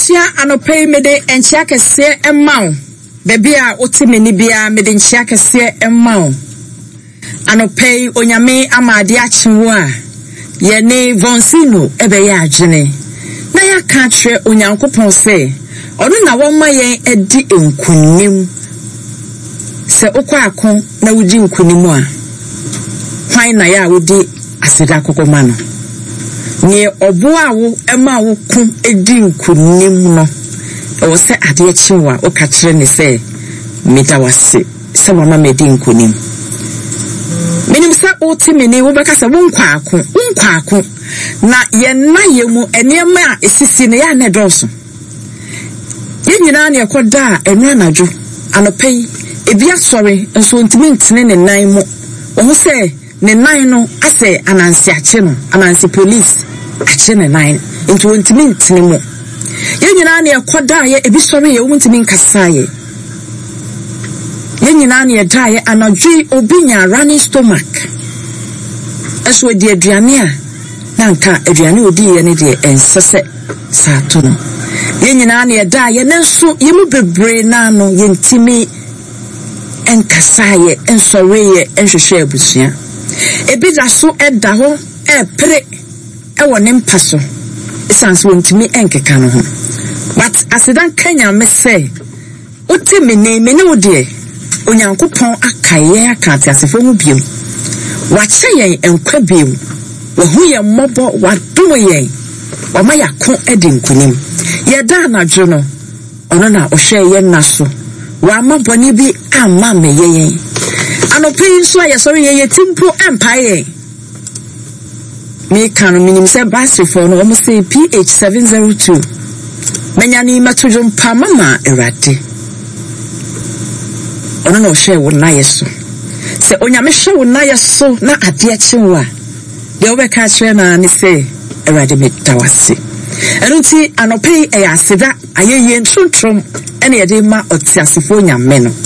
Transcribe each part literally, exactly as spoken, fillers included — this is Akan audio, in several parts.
Abusua anope mede enchia kese emmao. Baby a oti meni bia mede enchia kese emmao. Anope onyame amade achiwo a ye ne vonsino ebe ya agene. Na ya ka kire onyankopon se ono na woma yen edi enkunim. Se okwa akon na wudi nkunimu a hwan na ya wudi asida kokoma no. Nye obo a wo ema wo kun edi nkunim no o se ade chiwa o ka kire ne se meda wase se mama medi nkunim menim se o ti meni wo beka se wo nkwa akon nkwa akon na ye na ye mu enema a esisi ne ya na doso ye nyina na ekoda enu anadwo anopai ebi asori nso ntimi ntine ne nan mu wo se ne nan no ase anansi ache no anansi police ache ne nan into ntimi ntine mu ye nyina na ekoda ye ebi sori ye wo ntimi nkasa ye ye nyina na eda ye anadwi obinya running stomach eso di aduane a na nka aduane odi ye ne de ensese sato no ye nyina na eda ye nenso ye mu bebre na no ye ntimi enkasa ye ensori ye enhwehwe abusua ebi da so eda ho e pre e wone mpaso esanso ntimi enkeka no ho but asidan kanya me say uti me ne me ne wode onyankopon akaye akate asefo mu biom wache yen enkwa biom wo hu ye mmobo wadom yen wama yakon edi nkunim ye da na dwo no ono na ohwe ye naso wa maboni bi amma me yen anopin so aye sorry ye timpo empire me kan minim se basi for no mo say P H seven zero two menya ni matujum pa mama erade ono no share wo na yeso se onyame hwe wo na yeso na ade achiwa de obeka kire na ni se erade me dawase enunti anopei e aseda ayeye ntrontrom ene yede ma otiasefo nyame no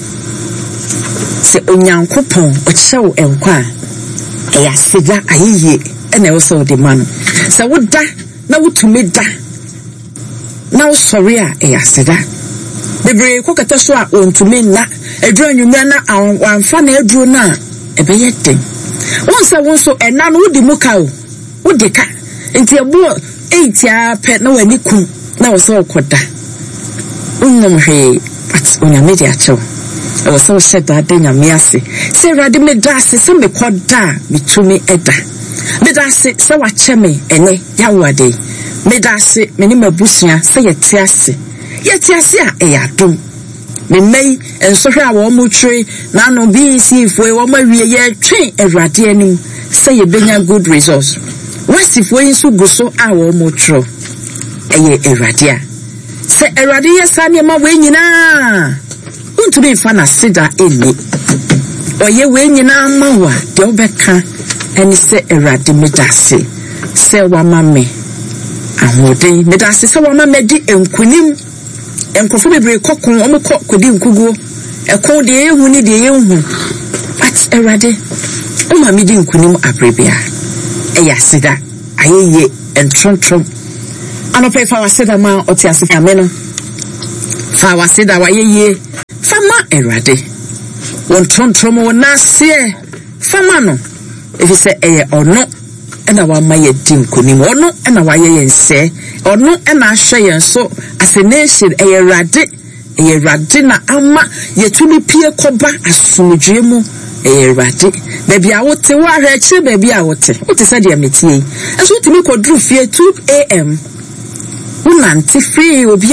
se onyankopon ochew enkwa e aseda ayeye ene wo so de man se woda na wotumi da na wo sori a e aseda bebre kokata so a ontumi na edru anwumra na anfa na edru na ebeye den won se won so ena no wodi muka o wodi ka enti ebo eight a pe na wani kun na wo so koda unnom he at onyame de acho e wo so sheda de nyame ase se rade me da ase se me koda mitumi eda me da ase se wa cheme ene yawade me da ase me ni mabusua se yete ase yete ase a e yadom me mei enso hwe a wo mu twe na no B C fo e wo ma wie ye twen awrade anim se ye benya good results wasifo yin so guso a wo mu tro eye awrade a se awrade ye sane ma we nyina untumi fa na sida eni oye we nyina ma wa de obeka eni se awrade medase se wa ma me ahoden medase se wa ma medi enkunim enkofo bebre kokon omko kodi nkugo ekon de ehu ni de ehu at erade o ma medi nkunim abrebia eya sida ayeye entrontrom anope fa wasida ma oti asika me no fa wasida wayeye fa ma erade won trontrom wona se fa ma no efi se eye ono ena wa ma ye dinkunim ono ena wa ye yense ono ena ahwe yen so as a nation eye rade eye rade na ama yetumi pie koba asumdwe mu eye rade baby a wote wa hwe kire baby a wote wote se de metie enso timi kodru fie two A M unanti free obi